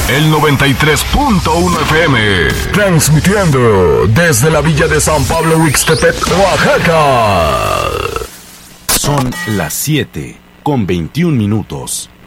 el 93.1 FM, transmitiendo desde la villa de San Pablo Huixtepec, Oaxaca. Son las 7:21.